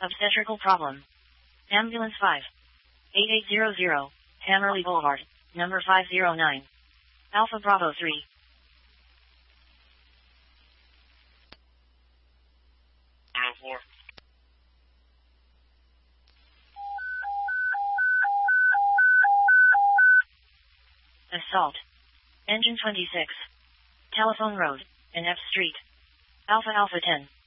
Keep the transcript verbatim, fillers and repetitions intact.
Obstetrical problem. Ambulance five. eighty-eight hundred, Hammerley Boulevard, number five oh nine. Alpha Bravo three. four. Assault. Engine twenty-six. Telephone Road, and F Street. Alpha Alpha ten.